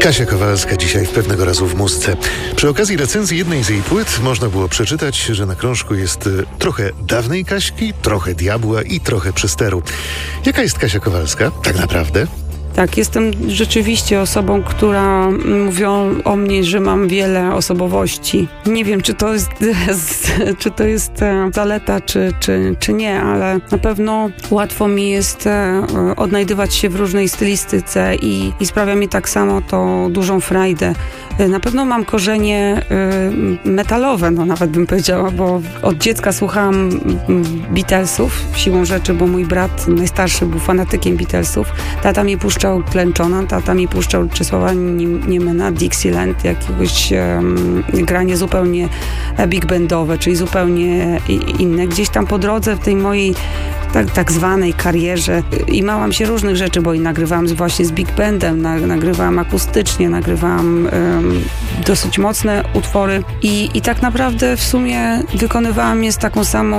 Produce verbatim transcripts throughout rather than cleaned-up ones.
Kasia Kowalska dzisiaj w Pewnego Razu w muzyce. Przy okazji recenzji jednej z jej płyt można było przeczytać, że na krążku jest trochę dawnej Kaśki, trochę diabła i trochę przysteru. Jaka jest Kasia Kowalska tak naprawdę? Tak, jestem rzeczywiście osobą, która mówią o mnie, że mam wiele osobowości. Nie wiem, czy to jest, czy to jest zaleta, czy, czy, czy nie, ale na pewno łatwo mi jest odnajdywać się w różnej stylistyce i, i sprawia mi tak samo to dużą frajdę. Na pewno mam korzenie metalowe, no nawet bym powiedziała, bo od dziecka słuchałam Beatlesów siłą rzeczy, bo mój brat najstarszy był fanatykiem Beatlesów. Tata mi puszczał Klęczona, tata mi puszczał Czesława Niemena, Dixieland, jakiegoś um, granie zupełnie big bandowe, czyli zupełnie inne. Gdzieś tam po drodze w tej mojej tak, tak zwanej karierze i małam się różnych rzeczy, bo i nagrywałam właśnie z big bandem, na, nagrywałam akustycznie, nagrywałam um, dosyć mocne utwory i, i tak naprawdę w sumie wykonywałam je z taką samą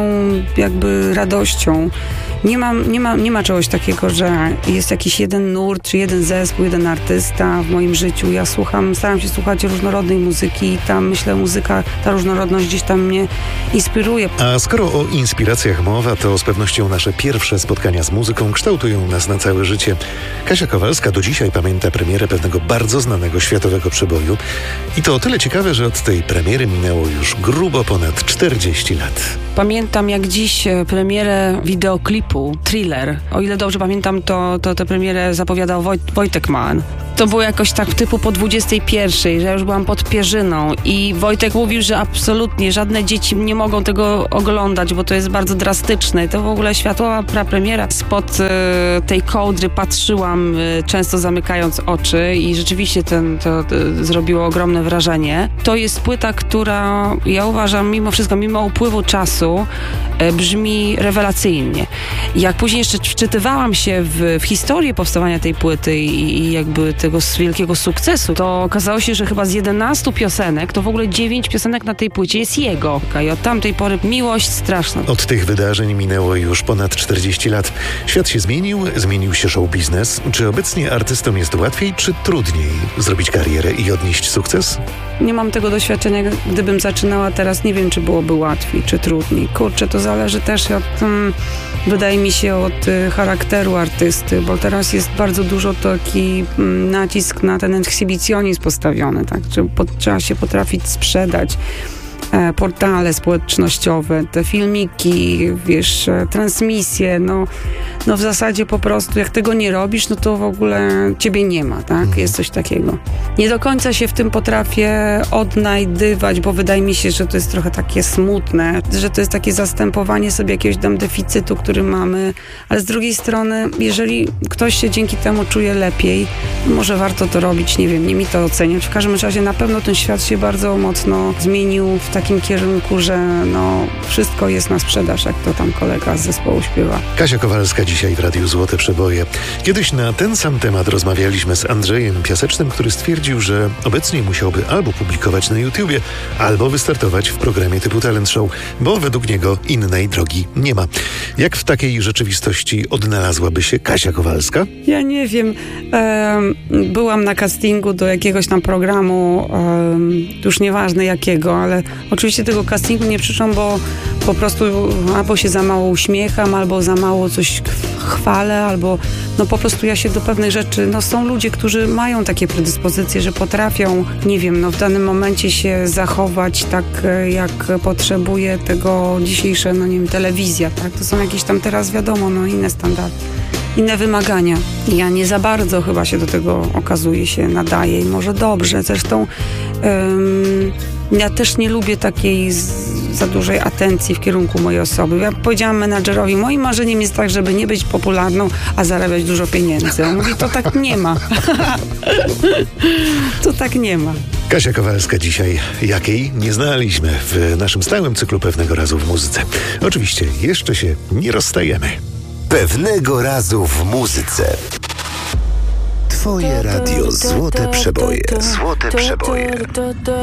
jakby radością. Nie, mam, nie, ma, nie ma czegoś takiego, że jest jakiś jeden nurt, czy jeden zespół, jeden artysta w moim życiu. Ja słucham, staram się słuchać różnorodnej muzyki i tam, myślę, muzyka, ta różnorodność gdzieś tam mnie inspiruje. A skoro o inspiracjach mowa, to z pewnością nasze pierwsze spotkania z muzyką kształtują nas na całe życie. Kasia Kowalska do dzisiaj pamięta premierę pewnego bardzo znanego światowego przeboju. I to o tyle ciekawe, że od tej premiery minęło już grubo ponad czterdzieści lat. Pamiętam jak dziś premierę wideoklipu Thriller. O ile dobrze pamiętam, to, to tę premierę zapowiadał Woj, Wojtek Mann. To było jakoś tak typu po dwudziestej pierwszej, że ja już byłam pod pierzyną i Wojtek mówił, że absolutnie żadne dzieci nie mogą tego oglądać, bo to jest bardzo drastyczne. To w ogóle światowa prapremiera. Spod y, tej kołdry patrzyłam, y, często zamykając oczy i rzeczywiście ten, to, to zrobiło ogromne wrażenie. To jest płyta, która ja uważam, mimo wszystko, mimo upływu czasu, y, brzmi rewelacyjnie. Jak później jeszcze wczytywałam się w, w historię powstawania tej płyty i, i jakby tego wielkiego sukcesu, to okazało się, że chyba z jedenastu piosenek, to w ogóle dziewięć piosenek na tej płycie jest jego. I od tamtej pory miłość straszna. Od tych wydarzeń minęło już ponad czterdzieści lat. Świat się zmienił, zmienił się show biznes. Czy obecnie artystom jest łatwiej, czy trudniej zrobić karierę i odnieść sukces? Nie mam tego doświadczenia. Gdybym zaczynała teraz, nie wiem, czy byłoby łatwiej, czy trudniej. Kurczę, to zależy też od, hmm, wydaje mi się, od y, charakteru artysty, bo teraz jest bardzo dużo taki mm, nacisk na ten ekshibicjonizm postawiony, tak? Czy pod, trzeba się potrafić sprzedać. E, portale społecznościowe, te filmiki, wiesz, e, transmisje, no, no w zasadzie po prostu jak tego nie robisz, no to w ogóle ciebie nie ma, tak? Mhm. Jest coś takiego. Nie do końca się w tym potrafię odnajdywać, bo wydaje mi się, że to jest trochę takie smutne, że to jest takie zastępowanie sobie jakiegoś tam deficytu, który mamy, ale z drugiej strony, jeżeli ktoś się dzięki temu czuje lepiej, może warto to robić, nie wiem, nie mi to oceniać. W każdym razie na pewno ten świat się bardzo mocno zmienił w takim kierunku, że no wszystko jest na sprzedaż, jak to tam kolega z zespołu śpiewa. Kasia Kowalska dzisiaj w Radiu Złote Przeboje. Kiedyś na ten sam temat rozmawialiśmy z Andrzejem Piasecznym, który stwierdził, że obecnie musiałby albo publikować na YouTubie, albo wystartować w programie typu Talent Show, bo według niego innej drogi nie ma. Jak w takiej rzeczywistości odnalazłaby się Kasia Kowalska? Ja nie wiem. Ehm, byłam na castingu do jakiegoś tam programu, ehm, już nieważne jakiego, ale oczywiście tego castingu nie przyczą, bo po prostu albo się za mało uśmiecham, albo za mało coś chwalę, albo no po prostu ja się do pewnych rzeczy, no są ludzie, którzy mają takie predyspozycje, że potrafią, nie wiem, no w danym momencie się zachować tak, jak potrzebuje tego dzisiejsza, no nie wiem, telewizja, tak? To są jakieś tam teraz, wiadomo, no inne standardy, inne wymagania. Ja nie za bardzo chyba się do tego, okazuje się, nadaje i może dobrze. Zresztą ym, ja też nie lubię takiej z, za dużej atencji w kierunku mojej osoby. Ja powiedziałam menadżerowi, moim marzeniem jest tak, żeby nie być popularną, a zarabiać dużo pieniędzy. On mówi, to tak nie ma. To tak nie ma. Kasia Kowalska dzisiaj, jakiej nie znaliśmy w naszym stałym cyklu Pewnego Razu w muzyce. Oczywiście jeszcze się nie rozstajemy. Pewnego Razu w muzyce. Twoje radio Złote Przeboje. Złote Przeboje.